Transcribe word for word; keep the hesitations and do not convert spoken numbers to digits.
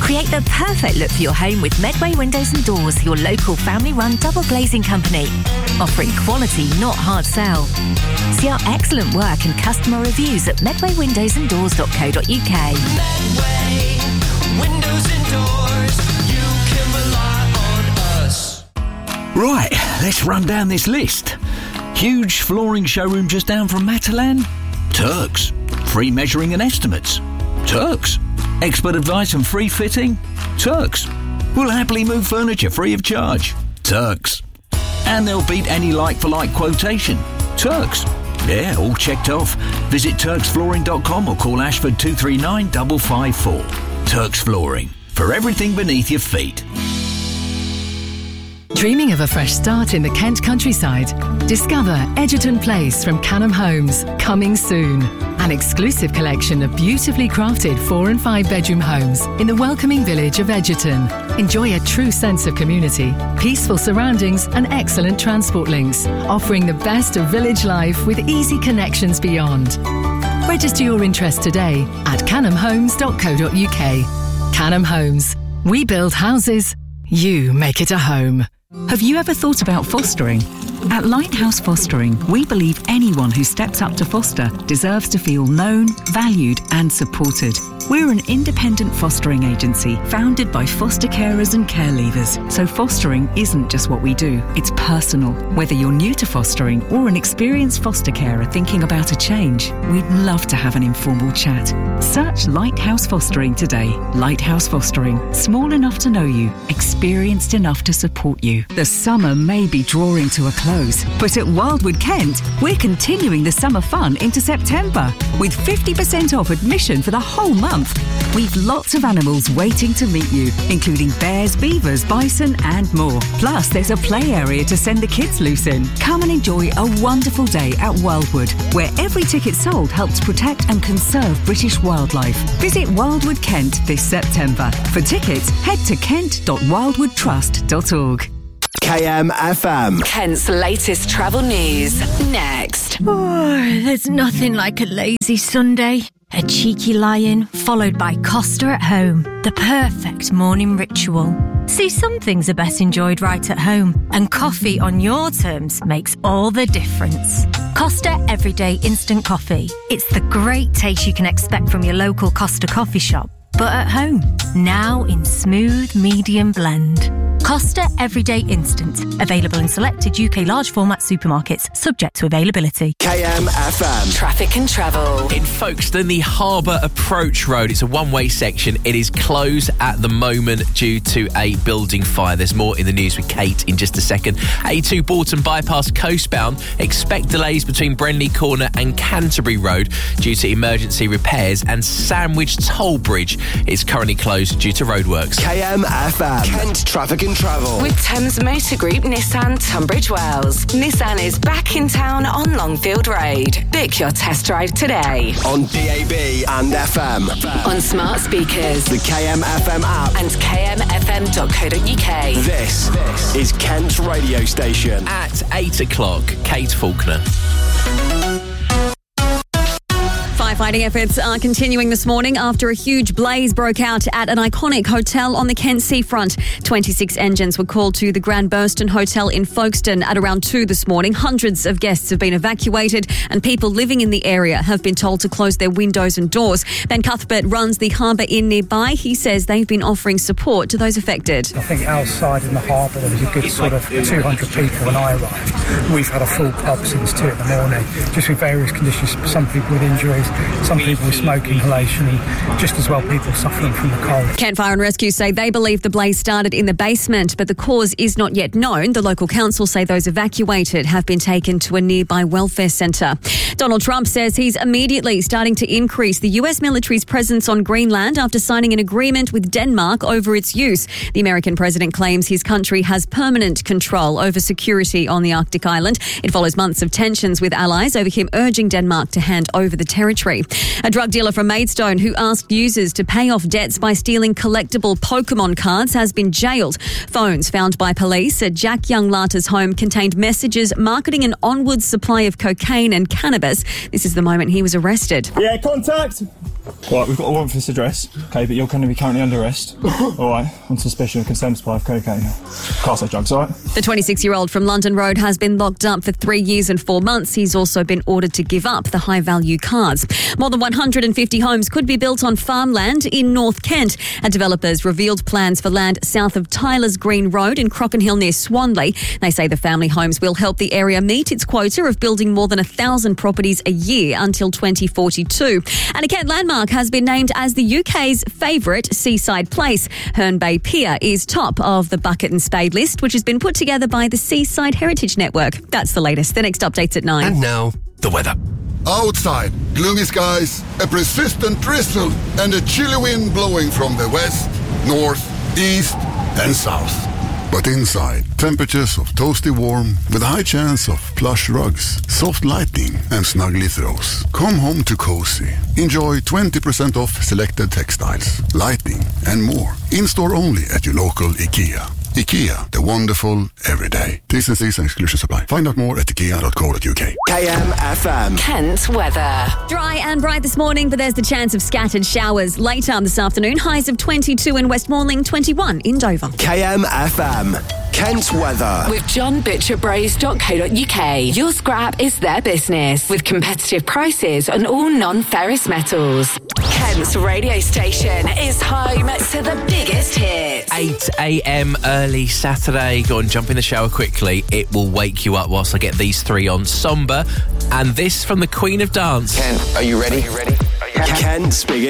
Create the perfect look for your home with Medway Windows and Doors, your local family-run double glazing company. Offering quality, not hard sell. See our excellent work and customer reviews at medway windows and doors dot co dot uk. Medway Windows and Doors, you can rely on us. Right, let's run down this list. Huge flooring showroom just down from Matalan? Turks. Free measuring and estimates? Turks. Expert advice and free fitting? Turks. We'll happily move furniture free of charge? Turks. And they'll beat any like-for-like quotation? Turks. Yeah, all checked off. Visit turks flooring dot com or call Ashford two three nine five five four. Turks Flooring. For everything beneath your feet. Dreaming of a fresh start in the Kent countryside? Discover Edgerton Place from Canham Homes, coming soon. An exclusive collection of beautifully crafted four and five bedroom homes in the welcoming village of Edgerton. Enjoy a true sense of community, peaceful surroundings and excellent transport links, offering the best of village life with easy connections beyond. Register your interest today at canham homes dot co dot uk. Canham Homes. We build houses, you make it a home. Have you ever thought about fostering? At Lighthouse Fostering, we believe anyone who steps up to foster deserves to feel known, valued and supported. We're an independent fostering agency founded by foster carers and care leavers. So fostering isn't just what we do, it's personal. Whether you're new to fostering or an experienced foster carer thinking about a change, we'd love to have an informal chat. Search Lighthouse Fostering today. Lighthouse Fostering, small enough to know you, experienced enough to support you. The summer may be drawing to a close, but at Wildwood Kent, we're continuing the summer fun into September with fifty percent off admission for the whole month. We've lots of animals waiting to meet you, including bears, beavers, bison and more. Plus, there's a play area to send the kids loose in. Come and enjoy a wonderful day at Wildwood, where every ticket sold helps protect and conserve British wildlife. Visit Wildwood Kent this September. For tickets, head to kent dot wildwood trust dot org. K M F M. Kent's latest travel news. Next. Oh, there's nothing like a lazy Sunday. A cheeky lie-in, followed by Costa at home. The perfect morning ritual. See, some things are best enjoyed right at home, and coffee on your terms makes all the difference. Costa Everyday Instant Coffee. It's the great taste you can expect from your local Costa coffee shop, but at home. Now in smooth medium blend. Costa Everyday Instant. Available in selected U K large format supermarkets, subject to availability. K M F M. Traffic and travel. In Folkestone, the Harbour Approach Road, it's a one-way section. It is closed at the moment due to a building fire. There's more in the news with Kate in just a second. A two Bolton Bypass coastbound. Expect delays between Brenley Corner and Canterbury Road due to emergency repairs, and Sandwich Toll Bridge is currently closed due to roadworks. K M F M. Kent Traffic and Travel. With Thames Motor Group Nissan Tunbridge Wells. Nissan is back in town on Longfield Road. Book your test drive today. On D A B and F M. On smart speakers. The K M F M app. And k m f m dot co dot uk. This, this is Kent's radio station. At eight o'clock, Kate Faulkner. Firefighting efforts are continuing this morning after a huge blaze broke out at an iconic hotel on the Kent seafront. twenty-six engines were called to the Grand Burston Hotel in Folkestone at around two this morning. Hundreds of guests have been evacuated and people living in the area have been told to close their windows and doors. Ben Cuthbert runs the Harbour Inn nearby. He says they've been offering support to those affected. I think outside in the harbour there was a good sort of two hundred people when I arrived. We've had a full pub since two in the morning, just with various conditions. Some people with injuries, some people with smoke inhalation, and just as well people suffering from the cold. Kent Fire and Rescue say they believe the blaze started in the basement, but the cause is not yet known. The local council say those evacuated have been taken to a nearby welfare centre. Donald Trump says he's immediately starting to increase the U S military's presence on Greenland after signing an agreement with Denmark over its use. The American president claims his country has permanent control over security on the Arctic island. It follows months of tensions with allies over him urging Denmark to hand over the territory. January. A drug dealer from Maidstone who asked users to pay off debts by stealing collectible Pokemon cards has been jailed. Phones found by police at Jack Young Lata's home contained messages marketing an onward supply of cocaine and cannabis. This is the moment he was arrested. Yeah, contact! Right, we've got a warrant for this address, okay, but you're going to be currently under arrest. All right, on suspicion of concealed supply of cocaine. Class A drugs, all right? The twenty-six-year-old from London Road has been locked up for three years and four months. He's also been ordered to give up the high-value cards. More than one hundred fifty homes could be built on farmland in North Kent. And developers revealed plans for land south of Tyler's Green Road in Crockenhill near Swanley. They say the family homes will help the area meet its quota of building more than one thousand properties a year until twenty forty-two. And a Kent landmark has been named as the U K's favourite seaside place. Herne Bay Pier is top of the bucket and spade list, which has been put together by the Seaside Heritage Network. That's the latest. The next update's at nine. And now, the weather. Outside, gloomy skies, a persistent drizzle, and a chilly wind blowing from the west, north, east, and south. But inside, temperatures of toasty warm with a high chance of plush rugs, soft lighting, and snuggly throws. Come home to cozy. Enjoy twenty percent off selected textiles, lighting, and more. In-store only at your local IKEA. IKEA, the wonderful everyday. T's and C's and exclusion supply. Find out more at ikea dot co dot uk. K M F M. Kent weather. Dry and bright this morning, but there's the chance of scattered showers later this afternoon. Highs of twenty-two in Westmoreland, twenty-one in Dover. K M F M. Kent weather. With John Butcher Bros dot co dot uk. Your scrap is their business. With competitive prices on all non-ferrous metals. Kent's radio station is home to the biggest hits. eight a.m. early Saturday. Go and jump in the shower quickly. It will wake you up whilst I get these three on. Somber. And this from the Queen of Dance. Kent, are you ready? Are you ready? Are you Kent's big